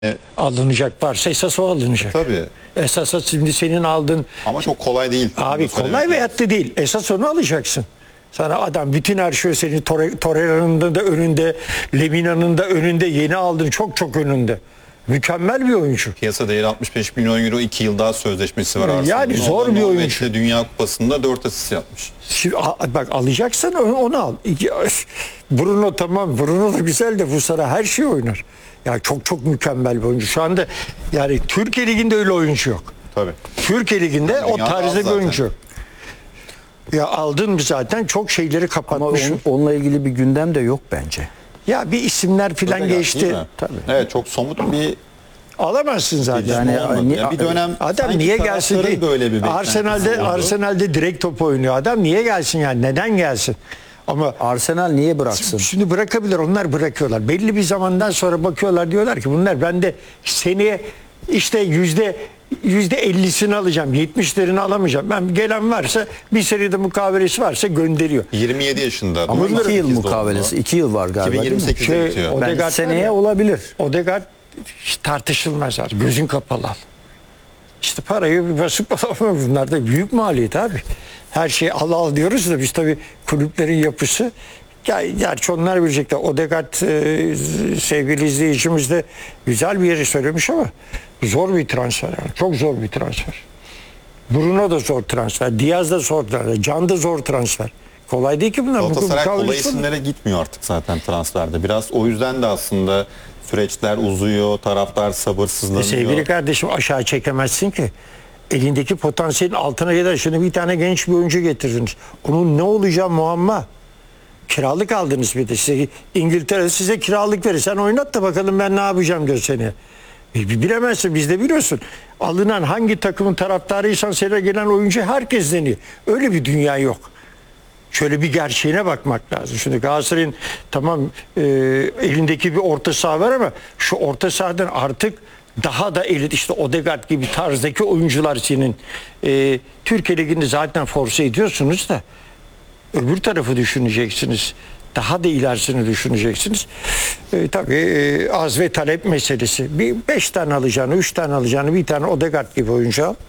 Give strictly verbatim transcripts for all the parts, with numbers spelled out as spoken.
E, Alınacak varsa esas o alınacak. tabii. Esas şimdi senin aldığın Ama çok kolay değil. abi kolay veyahut da değil. Esas onu alacaksın. Sana adam bütün her şey senin Torre- Torreira'nın da önünde, Lemina'nın da önünde, yeni aldın çok çok önünde. Mükemmel bir oyuncu. Piyasa değeri altmış beş milyon euro, iki yıl daha sözleşmesi var Arsenal'ın. Yani zor O da bir oyuncu. Norveç'te Dünya Kupası'nda dört asist yapmış. Şimdi, a- bak alacaksan onu, onu al. İki- Bruno tamam, Bruno da güzel de bu sana her şey oynar. Ya çok çok mükemmel bir oyuncu. Şu anda yani Türkiye Ligi'nde öyle oyuncu yok. Tabii. Türkiye Ligi'nde Yani o dünyada tarzda az bir zaten. oyuncu. Ya aldın mı zaten çok şeyleri Ama kapatmış. onun- onunla ilgili bir gündem de yok bence. Ya bir isimler filan Ödegaard, geçti. değil mi? Tabii. Evet, çok somut bir Alamazsın zaten. Yani- olmadı. Yani bir dönem Adam sanki niye gelsin taraftarın ki? böyle bir beklentisi Arsenal'de oldu. Arsenal'de direkt top oynuyor. Adam niye gelsin yani? Neden gelsin? Ama Arsenal niye bıraksın? şimdi bırakabilir. Onlar bırakıyorlar. Belli bir zamandan sonra bakıyorlar, diyorlar ki bunlar ben de seneye işte yüzde yüzde ellisini alacağım. yetmişlerini alamayacağım. Ben gelen varsa bir seride mukavelesi varsa gönderiyor. yirmi yedi yaşında. Ama dokuz iki yıl sekizde mukavelesi. oldu. iki yıl var galiba değil mi? iki bin yirmi sekizde Şey, bitiyor. o- Ben Odegaard var seneye ya. olabilir. Odegaard hiç tartışılmaz artık. Gözün kapalı al. İşte parayı bir basıp alamıyor. Bunlar da büyük maliyet abi. Her şeyi al al diyoruz da biz tabii kulüplerin yapısı. Ya, gerçi onlar bilecekler. Odegaard e, sevgili izleyicimiz de güzel bir yeri söylemiş ama zor bir transfer. Yani. Çok zor bir transfer. Bruno da zor transfer. Diaz da zor transfer. Can da zor transfer. Kolay değil ki bunlar. Bu- bu Galatasaray kolay kavrayış bunlar. isimlere gitmiyor artık zaten transferde. Biraz o yüzden de aslında süreçler uzuyor, taraftar sabırsızlanıyor. E sevgili kardeşim aşağı çekemezsin ki. Elindeki potansiyelin altına gider. Şimdi bir tane genç bir oyuncu getirdiniz. Onun ne olacağı muamma. Kiralık aldınız bir de. Size, İngiltere size kiralık verir. Sen oynat da bakalım ben ne yapacağım gör seni. E, bilemezsin, biz de biliyorsun. Alınan hangi takımın taraftarıysan sana gelen oyuncu herkes deniyor. Öyle bir dünya yok. Şöyle bir gerçeğine bakmak lazım. Şimdi Galatasaray'ın tamam e, elindeki bir orta saha var ama şu orta sahadan artık daha da elit işte Odegaard gibi tarzdaki oyuncular senin e, Türkiye Ligi'nde zaten force ediyorsunuz da öbür tarafı düşüneceksiniz. Daha da ilerisini düşüneceksiniz. E, tabii e, az ve talep meselesi. Bir beş tane alacağını, üç tane alacağını bir tane Odegaard gibi oyuncu al.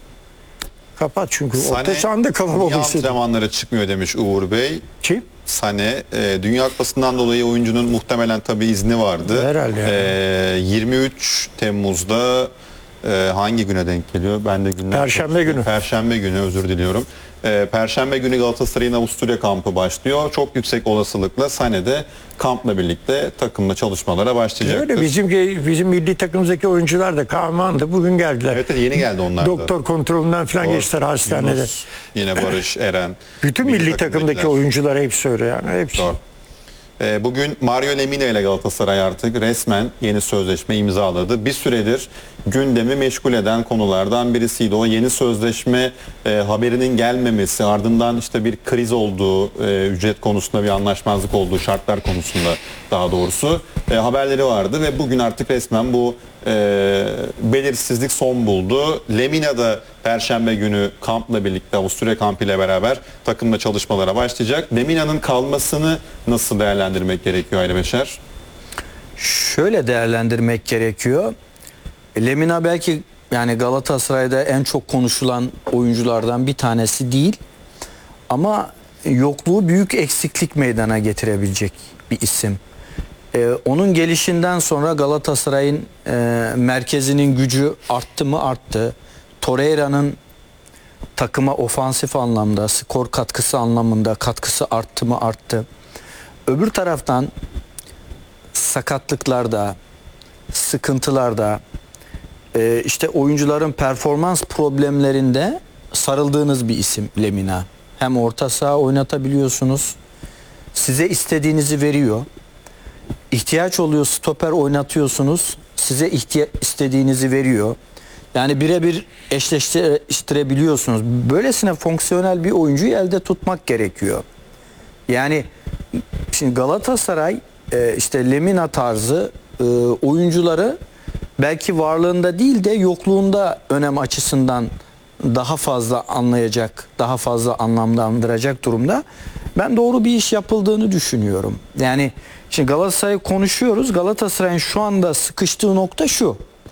Kapat çünkü orta sahanda niye kalamamışsın. antrenmanlara çıkmıyor demiş Uğur Bey. Kim? Sane, e, Dünya Kupası'ndan dolayı oyuncunun muhtemelen tabii izni vardı. Herhalde yani. E, yirmi üç Temmuz'da e, hangi güne denk geliyor? Ben de günler Perşembe günü. Perşembe günü, özür diliyorum. E, Perşembe günü Galatasaray'ın Avusturya kampı başlıyor. Çok yüksek olasılıkla Sane'de kampla birlikte takımla çalışmalara başlayacaktır. Öyle bizim bizim milli takımımızdaki oyuncular da Kahraman da bugün geldiler. Evet, yeni geldi onlar da. Doktor kontrolünden falan Doğru. geçtiler hastanede. Yunus, yine Barış, Eren. Bütün milli, takımdaki takımdakiler. oyuncular hepsi öyle yani. Hepsi. Doğru. Ee, Bugün Mario Lemina ile Galatasaray artık resmen yeni sözleşme imzaladı. Bir süredir gündemi meşgul eden konulardan birisiydi. O yeni sözleşme e, haberinin gelmemesi, ardından işte bir kriz olduğu, e, ücret konusunda bir anlaşmazlık olduğu, şartlar konusunda daha doğrusu e, haberleri vardı ve bugün artık resmen bu e, belirsizlik son buldu. Lemina da Perşembe günü kampla birlikte, Avusturya kampıyla beraber takımla çalışmalara başlayacak. Lemina'nın kalmasını nasıl değerlendirmek gerekiyor Ali Beşer? Şöyle değerlendirmek gerekiyor. Lemina belki yani Galatasaray'da en çok konuşulan oyunculardan bir tanesi değil. Ama yokluğu büyük eksiklik meydana getirebilecek bir isim. Ee, onun gelişinden sonra Galatasaray'ın e, merkezinin gücü arttı mı arttı. Torreira'nın takıma ofansif anlamda, skor katkısı anlamında katkısı arttı mı arttı. Öbür taraftan sakatlıklarda, sıkıntılarda, e, işte oyuncuların performans problemlerinde sarıldığınız bir isim Lemina. Hem orta saha oynatabiliyorsunuz, size istediğinizi veriyor. İhtiyaç oluyor, stoper oynatıyorsunuz, size ihtiya- istediğinizi veriyor. Yani birebir eşleştirebiliyorsunuz. Böylesine fonksiyonel bir oyuncuyu elde tutmak gerekiyor. Yani şimdi Galatasaray e, işte Lemina tarzı e, oyuncuları belki varlığında değil de yokluğunda önem açısından daha fazla anlayacak, daha fazla anlamlandıracak durumda. Ben doğru bir iş yapıldığını düşünüyorum. Yani şimdi Galatasaray'ı konuşuyoruz. Galatasaray'ın şu anda sıkıştığı nokta şu.